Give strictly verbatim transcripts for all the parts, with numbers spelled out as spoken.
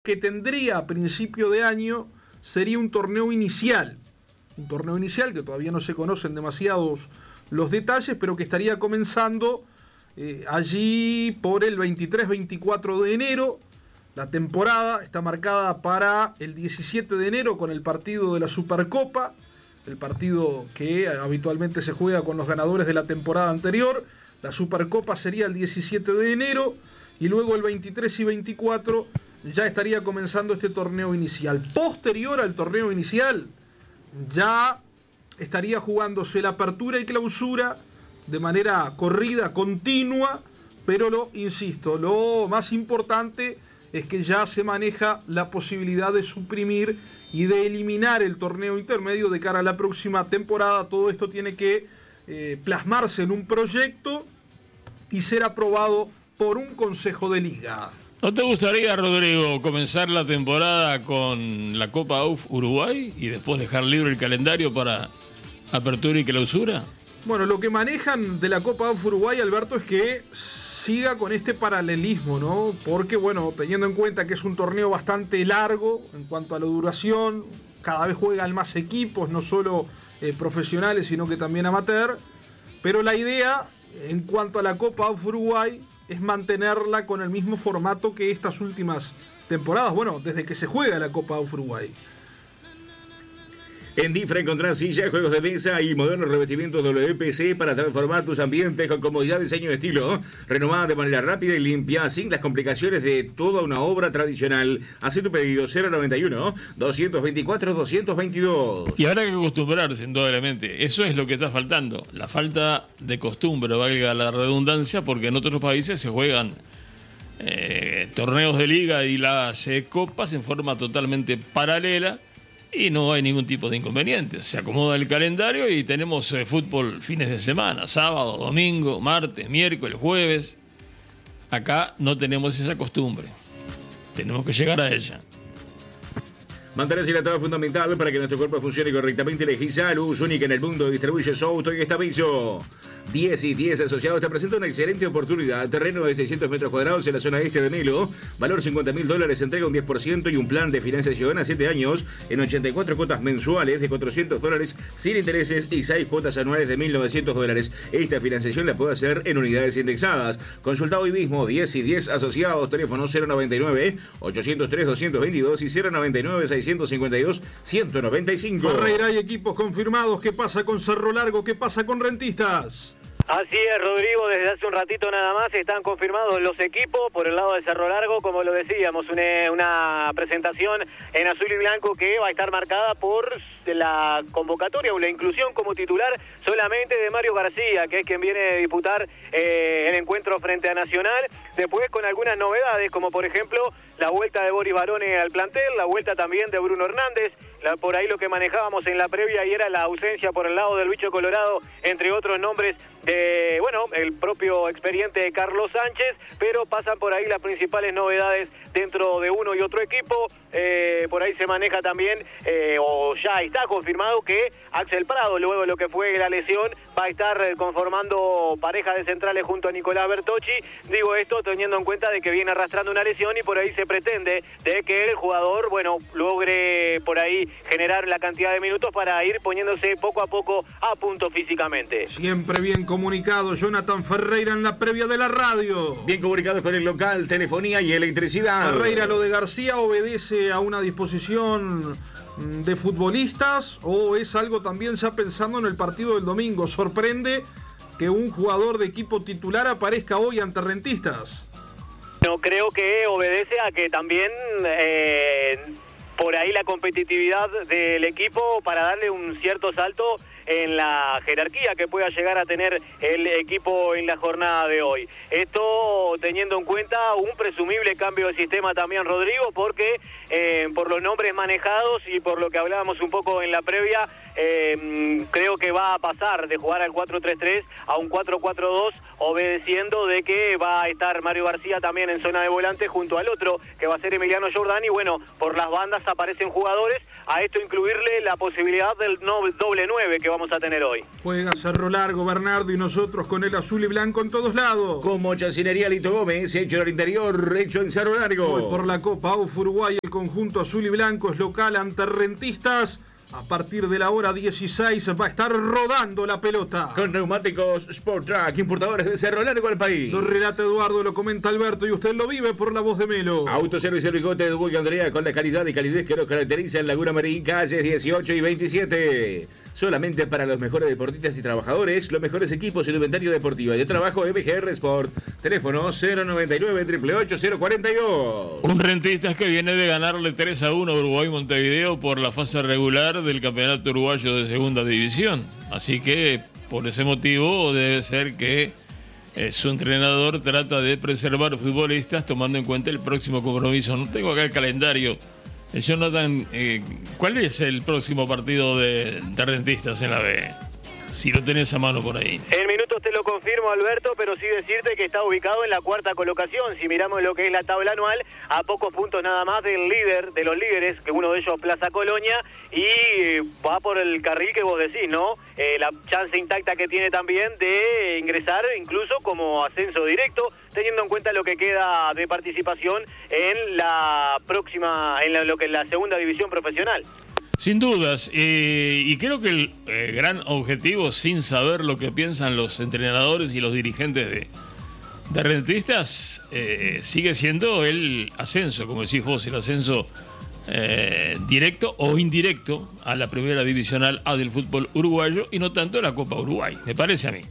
que tendría a principio de año sería un torneo inicial. Un torneo inicial que todavía no se conocen demasiados los detalles, pero que estaría comenzando eh, allí por el veintitrés veinticuatro de enero. La temporada está marcada para el diecisiete de enero con el partido de la Supercopa, el partido que habitualmente se juega con los ganadores de la temporada anterior. La Supercopa sería el diecisiete de enero y luego el veintitrés y veinticuatro ya estaría comenzando este torneo inicial. Posterior al torneo inicial ya estaría jugándose la apertura y clausura de manera corrida, continua, pero lo insisto, lo más importante es que ya se maneja la posibilidad de suprimir y de eliminar el torneo intermedio de cara a la próxima temporada. Todo esto tiene que eh, plasmarse en un proyecto y ser aprobado por un consejo de liga. ¿No te gustaría, Rodrigo, comenzar la temporada con la Copa U F Uruguay y después dejar libre el calendario para apertura y clausura? Bueno, lo que manejan de la Copa U F Uruguay, Alberto, es que siga con este paralelismo, ¿no? Porque, bueno, teniendo en cuenta que es un torneo bastante largo en cuanto a la duración, cada vez juegan más equipos, no solo eh, profesionales, sino que también amateur, pero la idea, en cuanto a la Copa U F Uruguay, es mantenerla con el mismo formato que estas últimas temporadas, bueno, desde que se juega la Copa U F Uruguay. En Difra encontrás sillas, juegos de mesa y modernos revestimientos W P C para transformar tus ambientes con comodidad, diseño y estilo. Renovada de manera rápida y limpia, sin las complicaciones de toda una obra tradicional. Haz tu pedido cero noventa y uno, doscientos veinticuatro, doscientos veintidós. Y habrá que acostumbrarse, indudablemente. Eso es lo que está faltando. La falta de costumbre, valga la redundancia, porque en otros países se juegan eh, torneos de liga y las eh, copas en forma totalmente paralela. Y no hay ningún tipo de inconveniente. Se acomoda el calendario y tenemos eh, fútbol fines de semana, sábado, domingo, martes, miércoles, jueves. Acá no tenemos esa costumbre. Tenemos que llegar a ella. Mantenerse hidratado es fundamental para que nuestro cuerpo funcione correctamente. Elegí Salus, única en el mundo, distribuye Souto y Estaviso. diez y diez asociados te presenta una excelente oportunidad. Terreno de seiscientos metros cuadrados en la zona este de Melo. Valor cincuenta mil dólares, entrega un diez por ciento y un plan de financiación a siete años en ochenta y cuatro cuotas mensuales de cuatrocientos dólares sin intereses y seis cuotas anuales de mil novecientos dólares. Esta financiación la puede hacer en unidades indexadas. Consulta hoy mismo. diez y diez asociados, teléfono cero noventa y nueve, ochocientos tres, doscientos veintidós y cero noventa y nueve, seiscientos cincuenta y dos, ciento noventa y cinco. Ferreira, hay equipos confirmados. ¿Qué pasa con Cerro Largo? ¿Qué pasa con Rentistas? Así es, Rodrigo, desde hace un ratito nada más están confirmados los equipos por el lado de Cerro Largo, como lo decíamos, una, una presentación en azul y blanco que va a estar marcada por la convocatoria o la inclusión como titular solamente de Mario García, que es quien viene a disputar eh, el encuentro frente a Nacional, después con algunas novedades, como por ejemplo la vuelta de Boris Barone al plantel, la vuelta también de Bruno Hernández, la, por ahí lo que manejábamos en la previa y era la ausencia por el lado del Bicho Colorado, entre otros nombres de, bueno, el propio experiente Carlos Sánchez, pero pasan por ahí las principales novedades dentro de uno y otro equipo. Eh, por ahí se maneja también, eh, o ya está confirmado que Axel Prado, luego de lo que fue la lesión, va a estar conformando pareja de centrales junto a Nicolás Bertocci. Digo esto teniendo en cuenta de que viene arrastrando una lesión y por ahí se pretende de que el jugador, bueno, logre por ahí generar la cantidad de minutos para ir poniéndose poco a poco a punto físicamente. Siempre bien comunicado, Jonathan Ferreira en la previa de la radio. Bien comunicado con el local, telefonía y electricidad. Ferreira, lo de García obedece a una disposición de futbolistas o es algo también ya pensando en el partido del domingo. Sorprende que un jugador de equipo titular aparezca hoy ante Rentistas. No, creo que obedece a que también eh, por ahí la competitividad del equipo para darle un cierto salto en la jerarquía que pueda llegar a tener el equipo en la jornada de hoy. Esto teniendo en cuenta un presumible cambio de sistema también, Rodrigo, porque eh, por los nombres manejados y por lo que hablábamos un poco en la previa, eh, creo que va a pasar de jugar al cuatro tres tres a un cuatro cuatro dos, obedeciendo de que va a estar Mario García también en zona de volante junto al otro, que va a ser Emiliano Jordán, y bueno, por las bandas aparecen jugadores, a esto incluirle la posibilidad del no, doble nueve que vamos a tener hoy. Juega Cerro Largo, Bernardo, y nosotros con el azul y blanco en todos lados. Como Chacinería Lito Gómez, hecho en el interior, hecho en Cerro Largo. Hoy por la Copa A U F Uruguay, el conjunto azul y blanco es local ante Rentistas. A partir de la hora dieciséis va a estar rodando la pelota. Con neumáticos Sport Track, importadores de Cerro Largo al país. Lo relata Eduardo, lo comenta Alberto y usted lo vive por la voz de Melo. Autoservicio Bigote de Dubuque Andrea, con la calidad y calidez que nos caracteriza en Laguna Marín, calles dieciocho y veintisiete. Solamente para los mejores deportistas y trabajadores, los mejores equipos y inventario deportivo y de trabajo M G R Sport. Teléfono cero noventa y nueve, ocho ocho ocho, cero cuarenta y dos. Un Rentistas que viene de ganarle tres a uno a Uruguay Montevideo por la fase regular del Campeonato Uruguayo de Segunda División. Así que por ese motivo debe ser que eh, su entrenador trata de preservar futbolistas tomando en cuenta el próximo compromiso. No tengo acá el calendario. Eh, Jonathan, eh, ¿cuál es el próximo partido de, de Rentistas en la B? Si lo tenés a mano por ahí. En minutos te lo confirmo, Alberto, pero sí decirte que está ubicado en la cuarta colocación. Si miramos lo que es la tabla anual, a pocos puntos nada más del líder, de los líderes, que uno de ellos Plaza Colonia, y va por el carril que vos decís, ¿no? Eh, la chance intacta que tiene también de ingresar incluso como ascenso directo, teniendo en cuenta lo que queda de participación en la próxima, en la, lo que es la segunda división profesional. Sin dudas, eh, y creo que el eh, gran objetivo, sin saber lo que piensan los entrenadores y los dirigentes de, de Rentistas, eh, sigue siendo el ascenso, como decís vos, el ascenso eh, directo o indirecto a la primera divisional A del fútbol uruguayo y no tanto la Copa Uruguay, me parece a mí.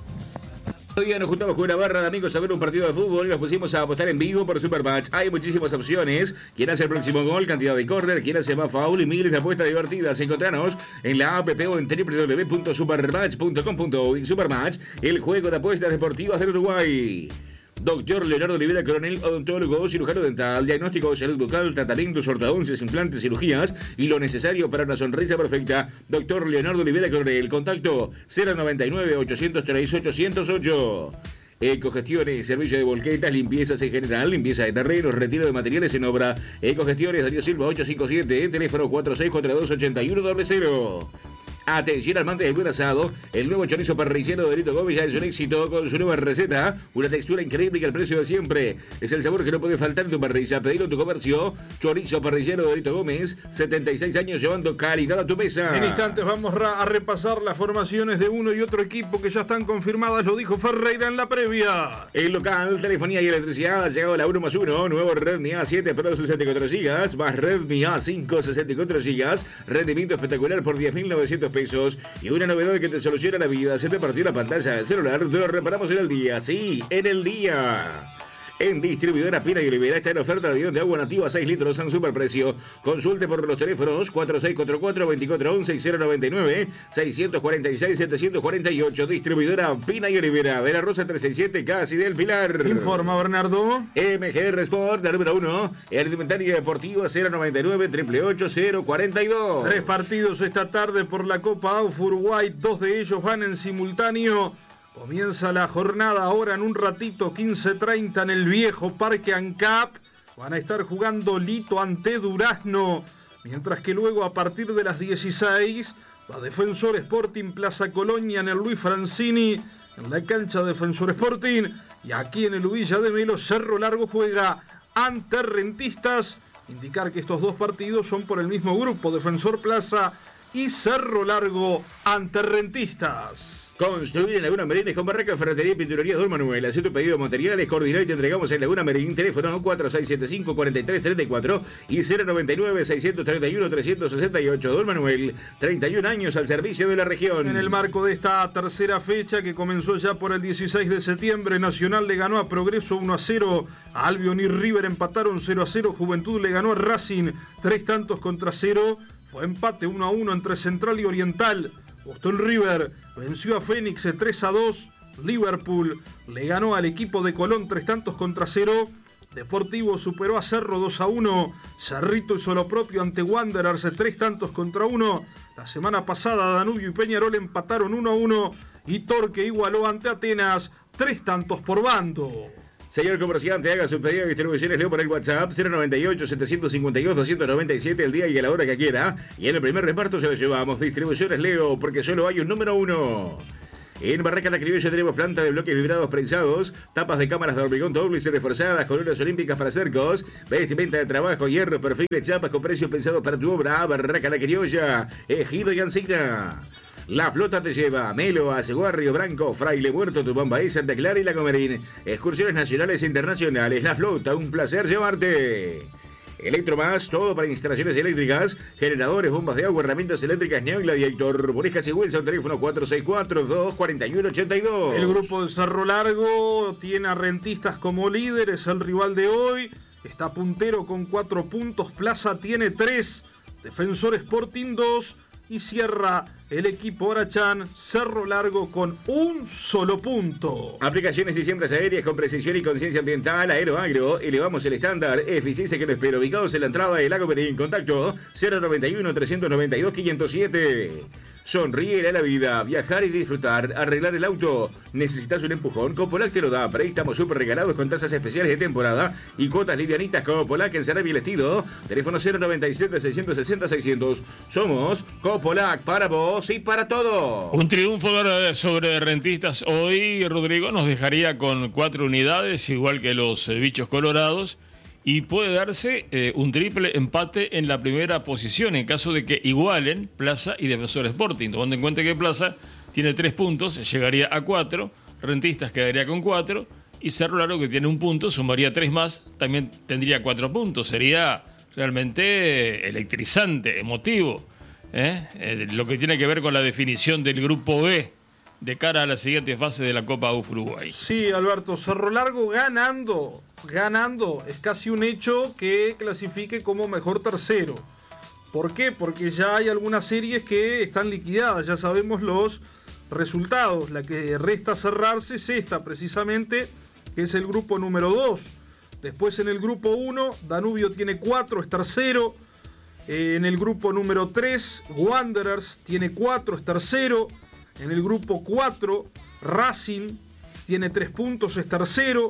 Hoy día nos juntamos con una barra de amigos a ver un partido de fútbol y nos pusimos a apostar en vivo por Supermatch. Hay muchísimas opciones. ¿Quién hace el próximo gol? Cantidad de córner. ¿Quién hace más foul? Y miles de apuestas divertidas. Encontranos en la app o en doble u doble u doble u punto supermatch punto com punto uy. Supermatch, el juego de apuestas deportivas del Uruguay. Doctor Leonardo Olivera Coronel, odontólogo, cirujano dental, diagnóstico de salud bucal, tratamientos, ortodoncias, implantes, cirugías y lo necesario para una sonrisa perfecta. Doctor Leonardo Olivera Coronel, contacto cero noventa y nueve, ochocientos treinta y ocho, ciento ocho. Ecogestiones, servicio de volquetas, limpiezas en general, limpieza de terrenos, retiro de materiales en obra. Ecogestiones, Darío Silva ochocientos cincuenta y siete, teléfono cuatro seis cuatro dos, ocho uno cero cero. Atención amantes del buen asado, el nuevo chorizo parrillero de Lito Gómez ya es un éxito con su nueva receta, una textura increíble y al precio de siempre. Es el sabor que no puede faltar en tu parrilla. Pedilo en tu comercio. Chorizo parrillero de Lito Gómez, setenta y seis años llevando calidad a tu mesa. En instantes vamos a repasar las formaciones de uno y otro equipo que ya están confirmadas, lo dijo Ferreira en la previa. El local, telefonía y electricidad, ha llegado a la uno más uno, nuevo Redmi A siete Pro sesenta y cuatro gigas, más Redmi A cinco sesenta y cuatro gigas, rendimiento espectacular por diez mil novecientos pesos y una novedad que te soluciona la vida. Se te partió la pantalla del celular, te lo reparamos en el día, sí, en el día. En Distribuidora Pina y Olivera está en oferta de bidón de agua nativa seis litros a un superprecio. Consulte por los teléfonos cuatro seis cuatro cuatro, dos cuatro uno uno y cero noventa y nueve, seiscientos cuarenta y seis, setecientos cuarenta y ocho. Distribuidora Pina y Olivera, Vera Rosa trescientos sesenta y siete, casi del Pilar. Informa Bernardo. M G R Sport, la número uno. El inventario deportivo cero noventa y nueve, ocho ocho ocho, cero cuarenta y dos. Tres partidos esta tarde por la Copa A U F Uruguay. Dos de ellos van en simultáneo. Comienza la jornada ahora en un ratito, quince treinta en el viejo Parque ANCAP. Van a estar jugando Lito ante Durazno. Mientras que luego a partir de las dieciséis va Defensor Sporting Plaza Colonia en el Luis Francini. En la cancha Defensor Sporting. Y aquí en el Villa de Melo, Cerro Largo juega ante Rentistas. Indicar que estos dos partidos son por el mismo grupo, Defensor Plaza y Cerro Largo ante Rentistas. Construir en Laguna Marín con Barraca, Ferretería y Pinturería Don Manuel. Haz tu pedido de materiales, coordinar y te entregamos en Laguna Marín. Teléfono cuatro seis siete cinco, cuatro tres tres cuatro y cero noventa y nueve, seiscientos treinta y uno, trescientos sesenta y ocho. Don Manuel, treinta y un años al servicio de la región. En el marco de esta tercera fecha que comenzó ya por el dieciséis de septiembre, Nacional le ganó a Progreso uno a cero. A Albion y River empataron cero a cero. Juventud le ganó a Racing tres tantos contra cero. Fue empate uno a uno entre Central y Oriental. Boston River venció a Fénix tres a dos. Liverpool le ganó al equipo de Colón tres tantos contra cero. Deportivo superó a Cerro dos a uno. Cerrito hizo lo propio ante Wanderers, tres tantos contra uno. La semana pasada Danubio y Peñarol empataron uno a uno. Y Torque igualó ante Atenas, tres tantos por bando. Señor comerciante, haga su pedido de distribuciones Leo por el WhatsApp cero noventa y ocho, setecientos cincuenta y dos, doscientos noventa y siete el día y a la hora que quiera. Y en el primer reparto se lo llevamos. Distribuciones Leo, porque solo hay un número uno. En Barraca La Criolla tenemos planta de bloques vibrados prensados, tapas de cámaras de hormigón doble y reforzadas, columnas olímpicas para cercos, vestimenta de trabajo, hierro, perfil de chapas con precios pensados para tu obra. Barraca La Criolla, Ejido y Ancina. La flota te lleva a Melo, a Seguá, Río Branco, Fraile Muerto, Tupambaí, Santa Clara y La Comerín. Excursiones nacionales e internacionales. La flota, un placer llevarte. Electromás, todo para instalaciones eléctricas, generadores, bombas de agua, herramientas eléctricas Neo Gladiator. Boriscas y Wilson, teléfono cuatro seis cuatro, dos cuatro uno, ocho dos. El grupo de Cerro Largo tiene a Rentistas como líder, es el rival de hoy. Está puntero con cuatro puntos, Plaza tiene tres, Defensor Sporting dos. Y cierra el equipo Arachán, Cerro Largo con un solo punto. Aplicaciones y siembras aéreas con precisión y conciencia ambiental. Aeroagro, elevamos el estándar. Eficiencia que lo espero. Ubicados en la entrada del Lago Perín. Contacto cero noventa y uno, trescientos noventa y dos, quinientos siete. Sonríe a la vida, viajar y disfrutar, arreglar el auto. ¿Necesitas un empujón? Copolac te lo da. Préstamos súper regalados con tasas especiales de temporada y cuotas livianitas. Copolac en Sarabia y el Estilo. Teléfono cero noventa y siete, seiscientos sesenta, seiscientos. Somos Copolac para vos y para todos. Un triunfo sobre Rentistas hoy, Rodrigo, nos dejaría con cuatro unidades, igual que los eh, bichos colorados. Y puede darse eh, un triple empate en la primera posición en caso de que igualen Plaza y Defensor Sporting. Tomando en cuenta que Plaza tiene tres puntos, llegaría a cuatro, Rentistas quedaría con cuatro y Cerro Largo, que tiene un punto, sumaría tres más, también tendría cuatro puntos. Sería realmente electrizante, emotivo, ¿eh? Eh, lo que tiene que ver con la definición del Grupo B de cara a la siguiente fase de la Copa U F Uruguay. Sí, Alberto, Cerro Largo ganando, ganando, es casi un hecho que clasifique como mejor tercero. ¿Por qué? Porque ya hay algunas series que están liquidadas, ya sabemos los resultados. La que resta cerrarse es esta, precisamente, que es el grupo número dos. Después en el grupo uno, Danubio tiene cuatro, es tercero. Eh, en el grupo número tres, Wanderers tiene cuatro, es tercero. En el grupo cuatro, Racing tiene tres puntos, es tercero.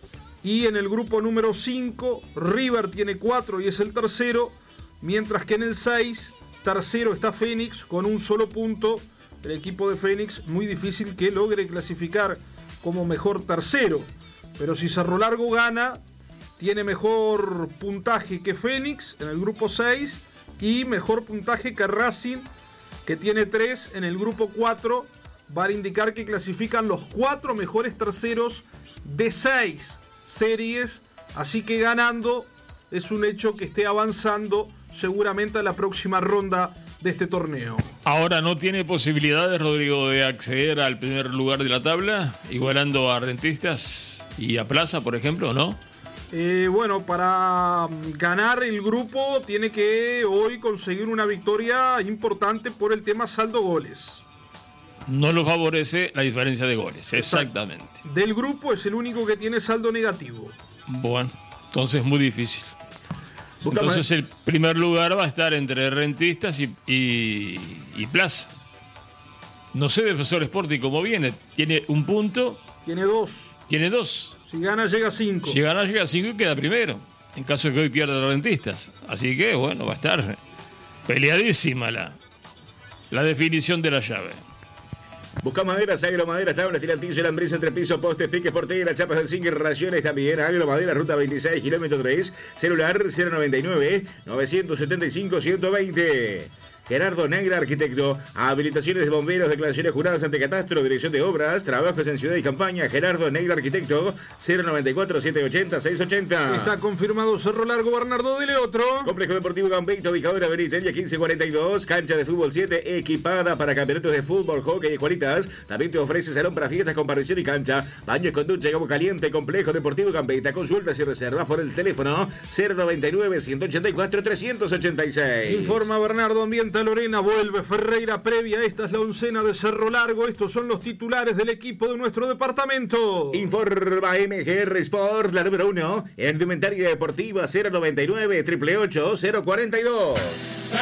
Y en el grupo número cinco, River tiene cuatro y es el tercero. Mientras que en el seis, tercero está Fénix con un solo punto. El equipo de Fénix, muy difícil que logre clasificar como mejor tercero. Pero si Cerro Largo gana, tiene mejor puntaje que Fénix en el grupo seis y mejor puntaje que Racing, que tiene tres en el grupo cuatro, va a indicar que clasifican los cuatro mejores terceros de seis series, así que ganando es un hecho que esté avanzando seguramente a la próxima ronda de este torneo. Ahora no tiene posibilidades, Rodrigo, de acceder al primer lugar de la tabla, igualando a Rentistas y a Plaza, por ejemplo, ¿no? Eh, bueno, para ganar el grupo tiene que hoy conseguir una victoria importante por el tema saldo goles. No lo favorece la diferencia de goles, exactamente. Del grupo es el único que tiene saldo negativo. Bueno, entonces muy difícil. Entonces el primer lugar va a estar entre Rentistas y, y, y Plaza. No sé, Defensor Sporting cómo viene. Tiene un punto. Tiene dos. Tiene dos. Si gana, llega a cinco. Si gana, llega a cinco y queda primero. En caso de que hoy pierda Rentistas. Así que, bueno, va a estar peleadísima la, la definición de la llave. Busca maderas, agromaderas, tablas, tirantillo, lambriz, entrepiso, postes, piques, porteras, chapas del zinc, raciones también. Agromadera, ruta veintiséis, kilómetro tres, celular cero noventa y nueve, novecientos setenta y cinco, ciento veinte. Gerardo Negra, arquitecto. Habilitaciones de bomberos, declaraciones juradas ante catastro, dirección de obras, trabajos en ciudad y campaña. Gerardo Negra, arquitecto. cero noventa y cuatro, setecientos ochenta, seiscientos ochenta. Está confirmado Cerro Largo, Bernardo de Leotro. Complejo Deportivo Gambeito, ubicado en Avenida quince cuarenta y dos. Cancha de fútbol siete, equipada para campeonatos de fútbol, hockey y escuelitas. También te ofrece salón para fiestas con parrillero y cancha. Baños con ducha y agua caliente. Complejo Deportivo Gambeita. Consultas y reservas por el teléfono cero noventa y nueve, ciento ochenta y cuatro, trescientos ochenta y seis. Informa Bernardo Ambiente Santa Lorena, vuelve Ferreira previa. Esta es la oncena de Cerro Largo. Estos son los titulares del equipo de nuestro departamento. Informa M G R Sport, la número uno en indumentaria deportiva, cero noventa y nueve, ocho ocho ocho, cero cuarenta y dos.